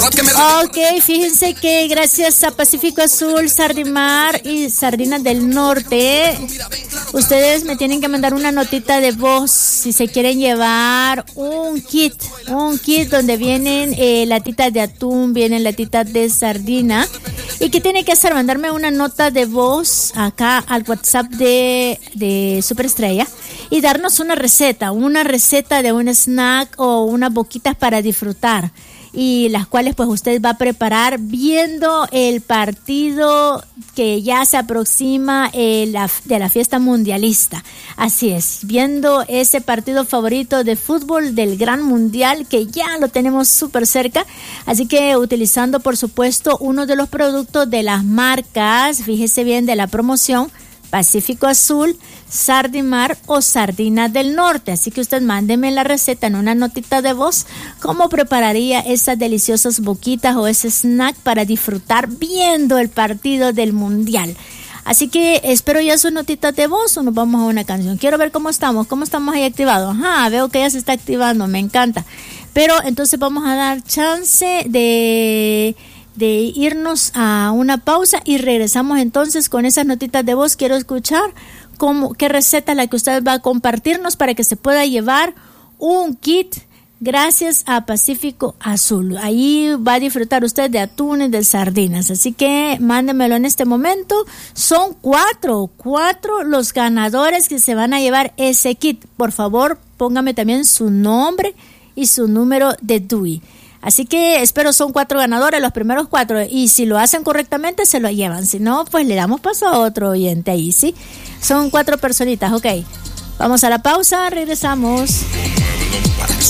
Ok, fíjense que gracias a Pacífico Azul, Sardimar y Sardinas del Norte, ustedes me tienen que mandar una notita de voz si se quieren llevar un kit donde vienen latitas de atún, vienen latitas de sardina. ¿Y qué tiene que hacer? Mandarme una nota de voz acá al WhatsApp de Superestrella y darnos una receta de un snack o unas boquitas para disfrutar, y las cuales pues usted va a preparar viendo el partido que ya se aproxima de la fiesta mundialista. Así es, viendo ese partido favorito de fútbol del gran mundial que ya lo tenemos súper cerca. Así que utilizando por supuesto uno de los productos de las marcas, fíjese bien, de la promoción Pacífico Azul, Sardimar o Sardinas del Norte. Así que usted mándeme la receta en una notita de voz, cómo prepararía esas deliciosas boquitas o ese snack para disfrutar viendo el partido del mundial. Así que espero ya sus notitas de voz o nos vamos a una canción. Quiero ver cómo estamos ahí activados. Ajá, veo que ya se está activando, me encanta. Pero entonces vamos a dar chance de irnos a una pausa y regresamos entonces con esas notitas de voz. Quiero escuchar qué receta es la que usted va a compartirnos para que se pueda llevar un kit gracias a Pacífico Azul. Ahí va a disfrutar usted de atunes, de sardinas. Así que mándemelo en este momento. Son cuatro los ganadores que se van a llevar ese kit. Por favor, póngame también su nombre y su número de DUI. Así que espero son 4 ganadores, los primeros 4, y si lo hacen correctamente se lo llevan, si no, pues le damos paso a otro oyente ahí, ¿sí? Son 4 personitas, ok. Vamos a la pausa, regresamos.